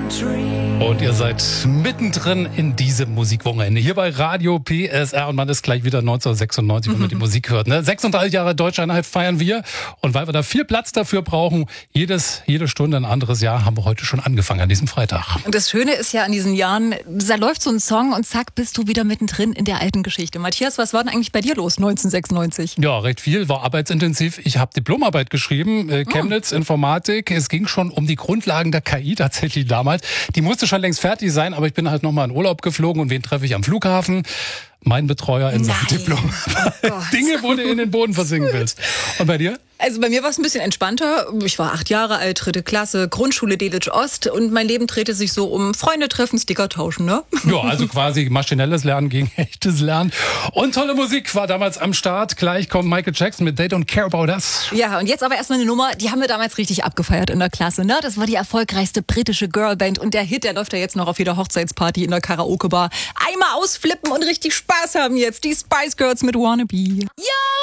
Und ihr seid mittendrin in diesem Musikwochenende hier bei Radio PSR und man ist gleich wieder 1996, wenn man die Musik hört. Ne? 36 Jahre Deutscheinheit feiern wir und weil wir da viel Platz dafür brauchen, jede Stunde ein anderes Jahr, haben wir heute schon angefangen an diesem Freitag. Und das Schöne ist ja an diesen Jahren, da läuft so ein Song und zack, bist du wieder mittendrin in der alten Geschichte. Matthias, was war denn eigentlich bei dir los 1996? Ja, recht viel, war arbeitsintensiv. Ich habe Diplomarbeit geschrieben, Chemnitz, Informatik. Es ging schon um die Grundlagen der KI tatsächlich damals. Die musste schon längst fertig sein, aber ich bin halt nochmal in Urlaub geflogen und wen treffe ich am Flughafen? Mein Betreuer in Sachen Diplom. Dinge, wo du in den Boden versinken willst. Und bei dir? Also bei mir war es ein bisschen entspannter. Ich war 8 Jahre alt, 3. Klasse, Grundschule Delitzsch Ost und mein Leben drehte sich so um Freunde treffen, Sticker tauschen, ne? Ja, also quasi maschinelles Lernen gegen echtes Lernen. Und tolle Musik war damals am Start. Gleich kommt Michael Jackson mit They Don't Care About Us. Ja, und jetzt aber erstmal eine Nummer, die haben wir damals richtig abgefeiert in der Klasse, ne? Das war die erfolgreichste britische Girlband und der Hit, der läuft ja jetzt noch auf jeder Hochzeitsparty in der Karaoke-Bar. Einmal ausflippen und richtig Spaß haben jetzt. Die Spice Girls mit Wannabe. Yo!